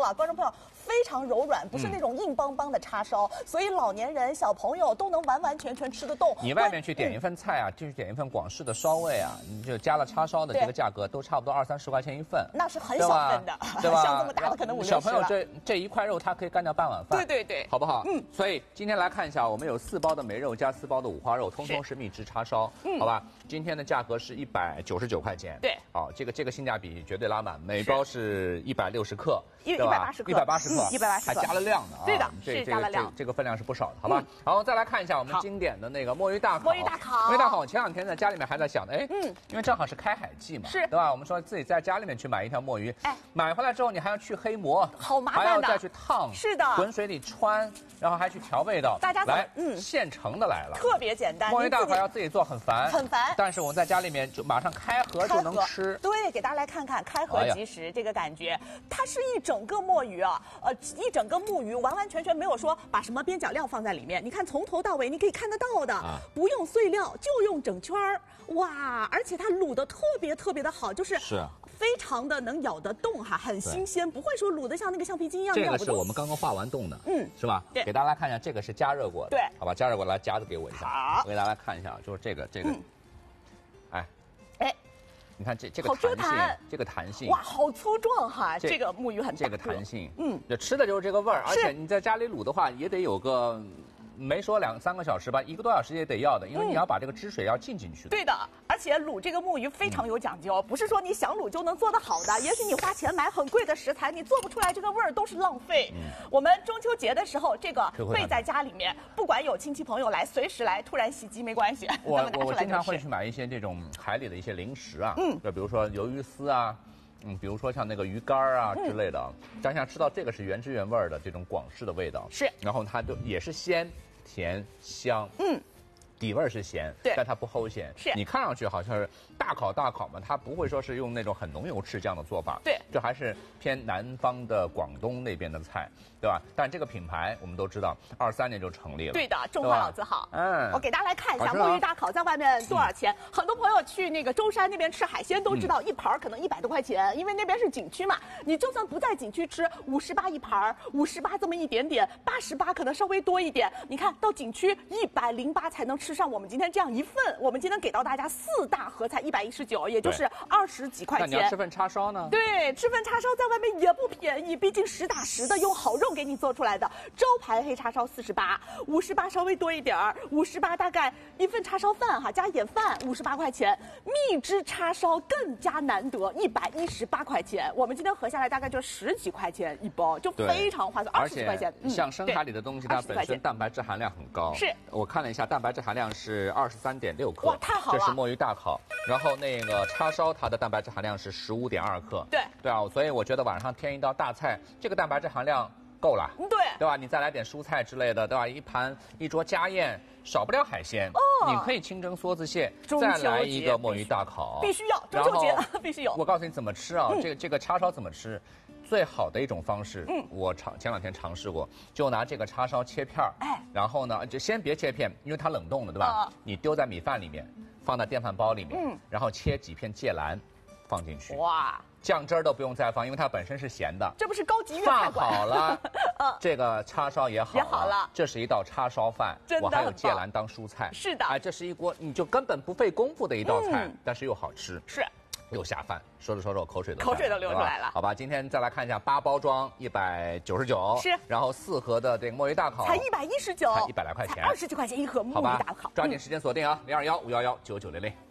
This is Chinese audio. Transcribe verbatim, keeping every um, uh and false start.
啊，观众朋友非常柔软，不是那种硬邦邦的叉烧，嗯、所以老年人、小朋友都能完完全全吃得动。 你外面去点一份菜啊，就是点一份广式的烧味啊，你就加了叉烧的这个价格都差不多二三十块钱一份， 那是很小份的， 对吧？ 像这么大的可能五六十了。 小朋友这这一块肉，他可以干掉半碗饭。 对对对， 好不好？ 嗯。 所以今天来看一下，我们有四包的梅肉加四包的五花肉，通通是秘制叉烧，嗯，好吧？今天的价格是一百九十九块钱。 对。 哦，这个这个性价比绝对拉满，每包是一百六十克， 一一百八十克， 一百八十克， 一百八十克， 还加了量呢啊！ 对的， 是加了量， 这个分量是不少的，好吧？然后再来看一下我们经典的那个墨鱼大烤。 墨鱼大烤， 墨鱼大烤，我前两天在家里面还在想的，哎，嗯，因为正好是开海季嘛， 是， 对吧？我们说自己在家里面去买一条墨鱼，哎，买回来之后你还要去黑膜， 好麻烦的， 还要再去烫， 是的， 滚水里穿，然后还去调味道。 大家来， 嗯， 现成的来了， 特别简单。 墨鱼大烤要自己做很烦， 很烦。 但是我在家里面就马上开盒就能吃。 对，给大家来看看开盒即食这个感觉，它是一整个墨鱼啊，呃，一整个木鱼完完全全没有说把什么边角料放在里面。你看从头到尾你可以看得到的，啊、不用碎料，就用整圈儿，哇！而且它卤的特别特别的好，就是是非常的能咬得动哈，很新鲜，不会说卤的像那个橡皮筋一样咬不动。 这个是我们刚刚化完冻的，嗯，是吧？ 对， 给大家来看一下，这个是加热过的， 对， 好吧，加热过来夹子给我一下， 好， 我给大家看一下，就是这个这个，嗯、哎， 哎。 你看这这个弹性，这个弹性， 哇，好粗壮哈！这个木鱼很大， 这个弹性，嗯，就吃的就是这个味儿，而且你在家里卤的话，也得有个。没说两三个小时吧，一个多小时也得要的，因为你要把这个汁水要浸进去的。 对的，而且卤这个木鱼非常有讲究，不是说你想卤就能做得好的。也许你花钱买很贵的食材，你做不出来这个味儿都是浪费。嗯、我们中秋节的时候，这个备在家里面，不管有亲戚朋友来，随时来，突然袭击没关系。 我我经常会去买一些这种海里的一些零食啊，嗯，就比如说鱿鱼丝啊。嗯，比如说像那个鱼干啊之类的，想想吃到这个是原汁原味的这种广式的味道， 是， 然后它就也是鲜、甜、香，嗯，底味是咸， 对， 但它不齁咸， 是， 你看上去好像是大烤大烤嘛，它不会说是用那种很浓油赤酱的做法， 对， 这还是偏南方的广东那边的菜，对吧？但这个品牌我们都知道，二三年就成立了， 对的，中华老字号， 嗯， 我给大家来看一下墨鱼大烤在外面多少钱，嗯、很多朋友去那个舟山那边吃海鲜都知道，嗯、一盘可能一百多块钱，因为那边是景区嘛，你就算不在景区吃，五十八一盘，五十八这么一点点，八十八可能稍微多一点，你看到景区一百零八才能吃上我们今天这样一份，我们今天给到大家四大盒才一百一十九，也就是二十几块钱。 那你要吃份叉烧呢？ 对，吃份叉烧在外面也不便宜，毕竟实打实的用好肉给你做出来的。招牌黑叉烧四十八，五十八稍微多一点儿，五十八大概一份叉烧饭哈，加眼饭五十八块钱。秘制叉烧更加难得，一百一十八块钱。我们今天合下来大概就十几块钱一包，就非常划算，二十几块钱。 嗯、像深海里的东西，它本身蛋白质含量很高。 是， 我看了一下，蛋白质含量是二十三点六克。 哇，太好了！ 这是墨鱼大烤，然后那个叉烧，它的蛋白质含量是十五点二克。 对， 对啊，所以我觉得晚上添一道大菜，这个蛋白质含量够了。 对， 对吧？你再来点蔬菜之类的，对吧？一盘一桌家宴，少不了海鲜。哦，你可以清蒸梭子蟹，再来一个墨鱼大烤， 必须要。中秋节必须有。 我告诉你怎么吃啊？嗯、这个这个叉烧怎么吃？最好的一种方式，嗯，我尝前两天尝试过，就拿这个叉烧切片儿，哎，然后呢，就先别切片，因为它冷冻的，对吧？啊、你丢在米饭里面，放在电饭煲里面，嗯，然后切几片芥蓝，放进去，哇，酱汁儿都不用再放，因为它本身是咸的。 这不是高级粤菜馆？ 饭好了，这个叉烧也好了， 也好了， 这是一道叉烧饭， 真的我还有芥蓝当蔬菜， 是的， 哎，这是一锅你就根本不费功夫的一道菜，嗯、但是又好吃， 是。 又下饭，说着说着我口水都口水都流出来了。 好吧，今天再来看一下八包装一百九十九， 是， 然后四盒的这个墨鱼大烤才一百一十九， 才一百来块钱， 二十几块钱一盒墨鱼大烤。 抓紧时间锁定啊，零二幺五幺幺九九零零。